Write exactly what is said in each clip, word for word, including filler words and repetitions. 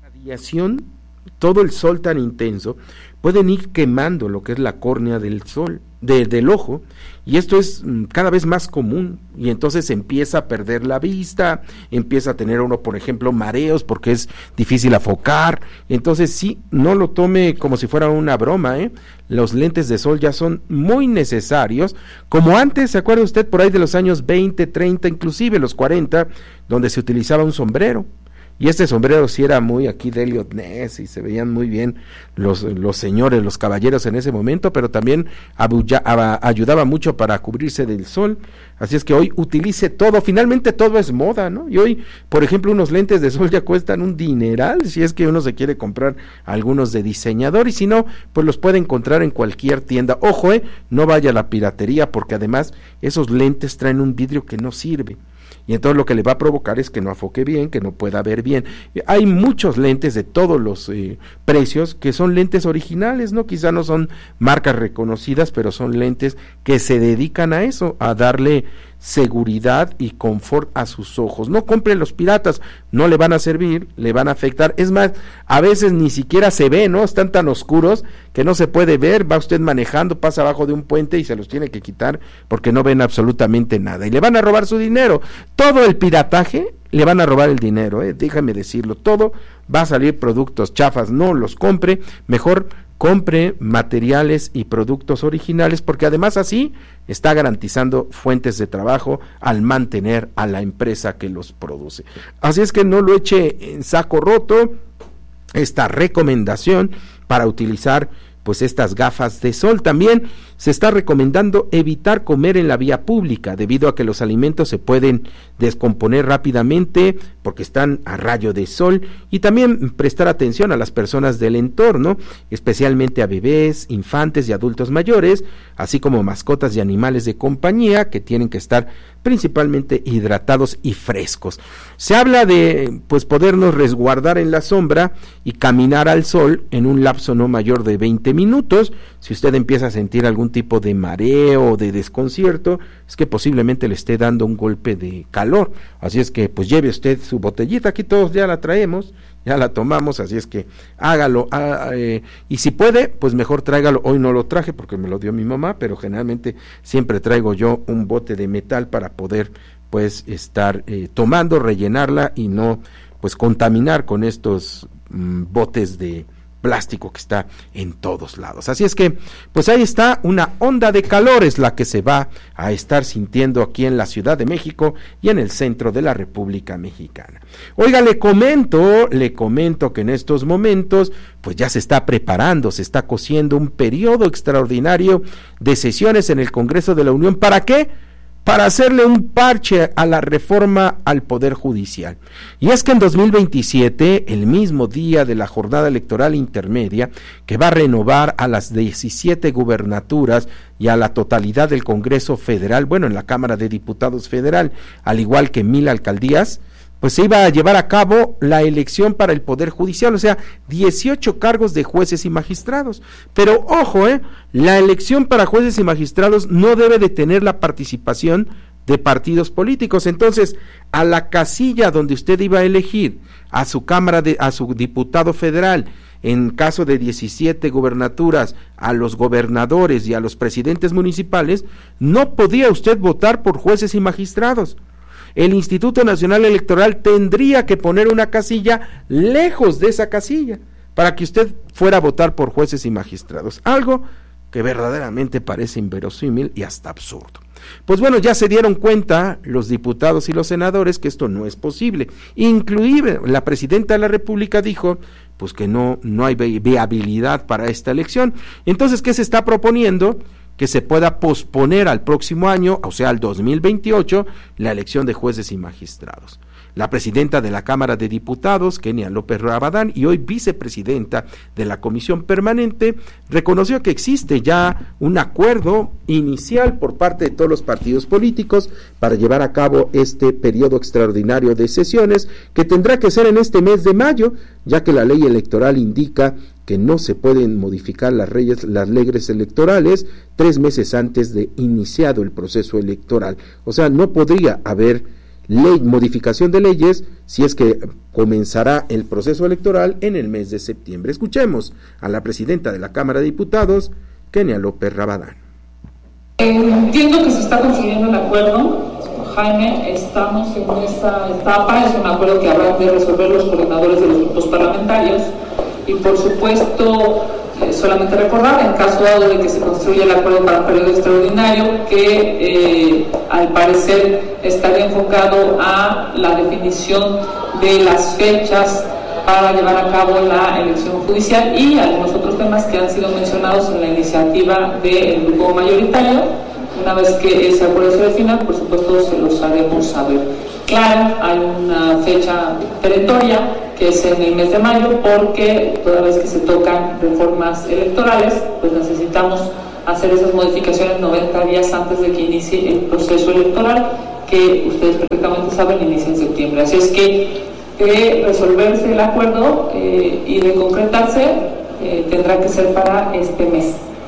radiación, todo el sol tan intenso, pueden ir quemando lo que es la córnea del sol, de, del ojo, y esto es cada vez más común, y entonces empieza a perder la vista, empieza a tener uno, por ejemplo, mareos, porque es difícil afocar. Entonces sí, no lo tome como si fuera una broma, ¿eh? Los lentes de sol ya son muy necesarios, como antes, ¿se acuerda usted? Por ahí de los años veinte, treinta, inclusive los cuarenta, donde se utilizaba un sombrero. Y este sombrero sí era muy aquí de Elliot Ness y se veían muy bien los, los señores, los caballeros en ese momento, pero también abuya, ab, ayudaba mucho para cubrirse del sol. Así es que hoy utilice todo, finalmente todo es moda, ¿no? Y hoy, por ejemplo, unos lentes de sol ya cuestan un dineral, si es que uno se quiere comprar algunos de diseñador, y si no, pues los puede encontrar en cualquier tienda. Ojo, eh, no vaya a la piratería, porque además esos lentes traen un vidrio que no sirve. Y entonces lo que le va a provocar es que no afoque bien, que no pueda ver bien. Hay muchos lentes de todos los eh, precios que son lentes originales, ¿no? Quizá no son marcas reconocidas, pero son lentes que se dedican a eso, a darle seguridad y confort a sus ojos. No compre los piratas, no le van a servir, le van a afectar. Es más, a veces ni siquiera se ve, ¿no? Están tan oscuros que no se puede ver. Va usted manejando, pasa abajo de un puente y se los tiene que quitar porque no ven absolutamente nada. Y le van a robar su dinero. Todo el pirataje le van a robar el dinero, ¿eh? Déjame decirlo. Todo va a salir productos chafas. No los compre, mejor compre materiales y productos originales, porque además así está garantizando fuentes de trabajo al mantener a la empresa que los produce. Así es que no lo eche en saco roto esta recomendación para utilizar pues estas gafas de sol. También se está recomendando evitar comer en la vía pública, debido a que los alimentos se pueden descomponer rápidamente porque están a rayo de sol, y también prestar atención a las personas del entorno, especialmente a bebés, infantes y adultos mayores, así como mascotas y animales de compañía que tienen que estar principalmente hidratados y frescos. Se habla de pues podernos resguardar en la sombra y caminar al sol en un lapso no mayor de veinte minutos. Si usted empieza a sentir algún tipo de mareo o de desconcierto, es que posiblemente le esté dando un golpe de calor. Así es que pues lleve usted su botellita, aquí todos ya la traemos, ya la tomamos, así es que hágalo, ah, eh, y si puede, pues mejor tráigalo. Hoy no lo traje porque me lo dio mi mamá, pero generalmente siempre traigo yo un bote de metal para poder pues estar eh, tomando, rellenarla y no pues contaminar con estos mm, botes de plástico que está en todos lados. Así es que pues ahí está, una onda de calor es la que se va a estar sintiendo aquí en la Ciudad de México y en el centro de la República Mexicana. Oiga, le comento, le comento que en estos momentos pues ya se está preparando, se está cociendo un periodo extraordinario de sesiones en el Congreso de la Unión. ¿Para qué? Para hacerle un parche a la reforma al Poder Judicial. Y es que en dos mil veintisiete, el mismo día de la jornada electoral intermedia, que va a renovar a las diecisiete gubernaturas y a la totalidad del Congreso Federal, bueno, en la Cámara de Diputados Federal, al igual que mil alcaldías, pues se iba a llevar a cabo la elección para el Poder Judicial, o sea, dieciocho cargos de jueces y magistrados. Pero ojo, eh, la elección para jueces y magistrados no debe de tener la participación de partidos políticos. Entonces, a la casilla donde usted iba a elegir a su cámara de, a su diputado federal, en caso de diecisiete gubernaturas, a los gobernadores y a los presidentes municipales, no podía usted votar por jueces y magistrados. El Instituto Nacional Electoral tendría que poner una casilla lejos de esa casilla para que usted fuera a votar por jueces y magistrados, algo que verdaderamente parece inverosímil y hasta absurdo. Pues bueno, ya se dieron cuenta los diputados y los senadores que esto no es posible. Inclusive la presidenta de la República dijo pues que no, no hay viabilidad para esta elección. Entonces, ¿qué se está proponiendo? Que se pueda posponer al próximo año, o sea, al dos mil veintiocho, la elección de jueces y magistrados. La presidenta de la Cámara de Diputados, Kenia López Rabadán, y hoy vicepresidenta de la Comisión Permanente, reconoció que existe ya un acuerdo inicial por parte de todos los partidos políticos para llevar a cabo este periodo extraordinario de sesiones, que tendrá que ser en este mes de mayo, ya que la ley electoral indica que no se pueden modificar las, reyes, las leyes electorales tres meses antes de iniciado el proceso electoral. O sea, no podría haber ley, modificación de leyes, si es que comenzará el proceso electoral en el mes de septiembre. Escuchemos a la presidenta de la Cámara de Diputados, Kenia López Rabadán. Entiendo que se está consiguiendo el acuerdo, Jaime, estamos en esta etapa, es un acuerdo que habrán de resolver los coordinadores de los grupos parlamentarios y por supuesto eh, solamente recordar, en caso dado de que se construya el acuerdo para un periodo extraordinario, que eh, al parecer estaría enfocado a la definición de las fechas para llevar a cabo la elección judicial y algunos otros temas que han sido mencionados en la iniciativa del grupo mayoritario. Una vez que ese acuerdo se defina, por supuesto se los haremos saber. Claro, hay una fecha perentoria que es en el mes de mayo, porque toda vez que se tocan reformas electorales, pues necesitamos hacer esas modificaciones noventa días antes de que inicie el proceso electoral, que ustedes perfectamente saben inicia en septiembre. Así es que de resolverse el acuerdo eh, y de concretarse, eh, tendrá que ser para este mes.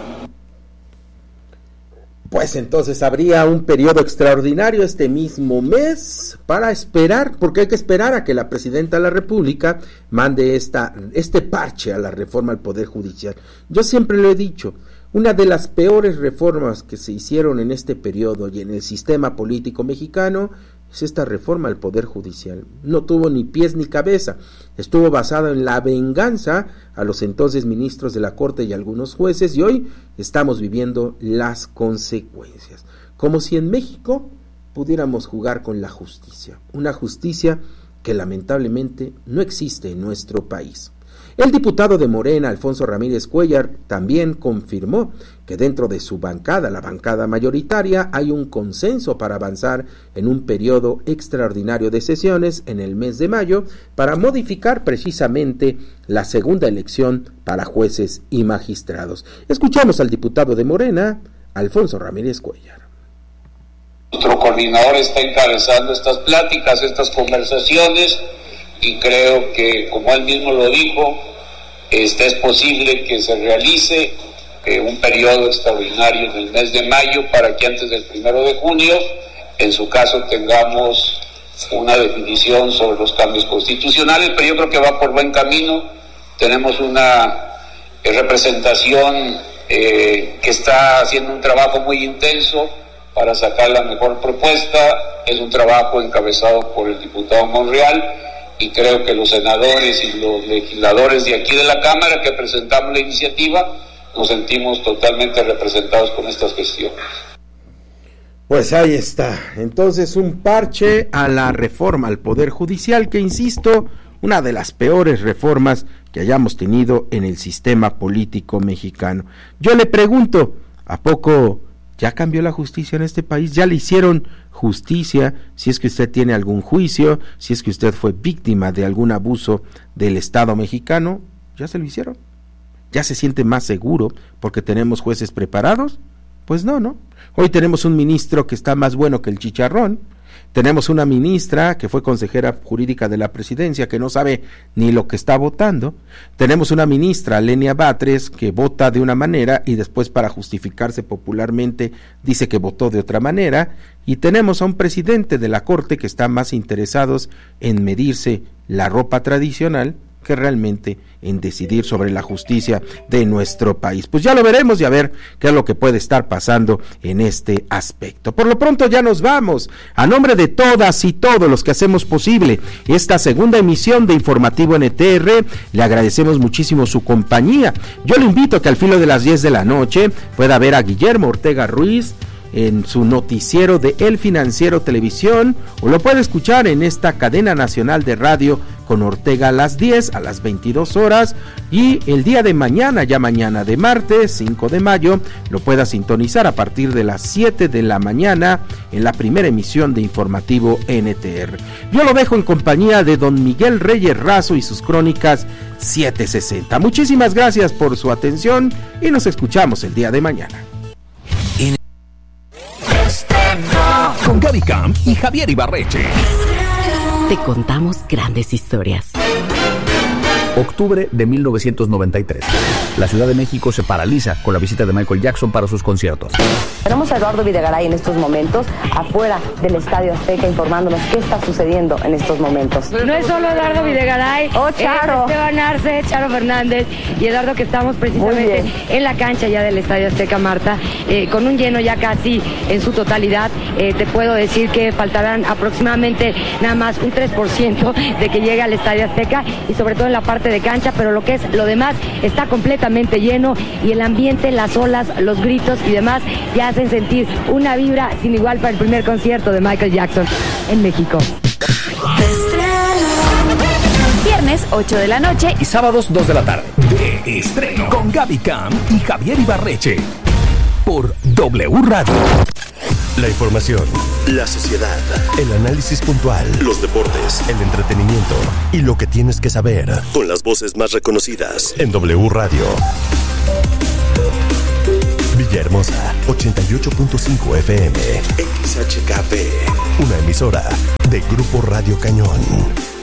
Pues entonces habría un periodo extraordinario este mismo mes para esperar, porque hay que esperar a que la presidenta de la República mande esta, este parche a la reforma al Poder Judicial. Yo siempre lo he dicho, una de las peores reformas que se hicieron en este periodo y en el sistema político mexicano es esta reforma al Poder Judicial. No tuvo ni pies ni cabeza, estuvo basado en la venganza a los entonces ministros de la Corte y algunos jueces, y hoy estamos viviendo las consecuencias. Como si en México pudiéramos jugar con la justicia, una justicia que lamentablemente no existe en nuestro país. El diputado de Morena, Alfonso Ramírez Cuéllar, también confirmó que dentro de su bancada, la bancada mayoritaria, hay un consenso para avanzar en un periodo extraordinario de sesiones en el mes de mayo para modificar precisamente la segunda elección para jueces y magistrados. Escuchamos al diputado de Morena, Alfonso Ramírez Cuéllar. Nuestro coordinador está encabezando estas pláticas, estas conversaciones, y creo que, como él mismo lo dijo, este, es posible que se realice eh, un periodo extraordinario en el mes de mayo para que antes del primero de junio, en su caso, tengamos una definición sobre los cambios constitucionales, pero yo creo que va por buen camino. Tenemos una eh, representación eh, que está haciendo un trabajo muy intenso para sacar la mejor propuesta. Es un trabajo encabezado por el diputado Monreal, y creo que los senadores y los legisladores de aquí de la Cámara que presentamos la iniciativa nos sentimos totalmente representados con estas gestiones. Pues ahí está, entonces un parche a la reforma al Poder Judicial, que insisto, una de las peores reformas que hayamos tenido en el sistema político mexicano. Yo le pregunto, ¿a poco ya cambió la justicia en este país? ¿Ya le hicieron justicia si es que usted tiene algún juicio, si es que usted fue víctima de algún abuso del Estado mexicano? ¿Ya se lo hicieron? ¿Ya se siente más seguro porque tenemos jueces preparados? Pues no, ¿no? Hoy tenemos un ministro que está más bueno que el chicharrón, tenemos una ministra que fue consejera jurídica de la presidencia que no sabe ni lo que está votando, tenemos una ministra, Lenia Batres, que vota de una manera y después, para justificarse popularmente, dice que votó de otra manera, y tenemos a un presidente de la Corte que está más interesados en medirse la ropa tradicional que realmente en decidir sobre la justicia de nuestro país. Pues ya lo veremos y a ver qué es lo que puede estar pasando en este aspecto. Por lo pronto ya nos vamos. A nombre de todas y todos los que hacemos posible esta segunda emisión de Informativo N T R, le agradecemos muchísimo su compañía. Yo le invito a que al filo de las diez de la noche pueda ver a Guillermo Ortega Ruiz en su noticiero de El Financiero Televisión, o lo puede escuchar en esta cadena nacional de radio con Ortega a las diez, a las veintidós horas, y el día de mañana, ya mañana de martes, cinco de mayo, lo pueda sintonizar a partir de las siete de la mañana en la primera emisión de Informativo N T R. Yo lo dejo en compañía de don Miguel Reyes Razo y sus crónicas setecientos sesenta. Muchísimas gracias por su atención y nos escuchamos el día de mañana. Con Gaby Camp y Javier Ibarreche. Te contamos grandes historias. Octubre de mil novecientos noventa y tres. La Ciudad de México se paraliza con la visita de Michael Jackson para sus conciertos. Tenemos a Eduardo Videgaray en estos momentos afuera del Estadio Azteca informándonos qué está sucediendo en estos momentos. No es solo Eduardo Videgaray, oh, Charo. Es Esteban Arce, Charo Fernández y Eduardo, que estamos precisamente en la cancha ya del Estadio Azteca, Marta, eh, con un lleno ya casi en su totalidad. Eh, te puedo decir que faltarán aproximadamente nada más un tres por ciento de que llegue al Estadio Azteca y sobre todo en la parte de cancha, pero lo que es lo demás está completamente lleno y el ambiente, las olas, los gritos y demás ya hacen sentir una vibra sin igual para el primer concierto de Michael Jackson en México. Viernes ocho de la noche y sábados dos de la tarde. De estreno con Gaby Cam y Javier Ibarreche por W Radio. La información, la sociedad, el análisis puntual, los deportes, el entretenimiento y lo que tienes que saber con las voces más reconocidas en W Radio. Villahermosa, ochenta y ocho punto cinco F M, X H K P, una emisora de Grupo Radio Cañón.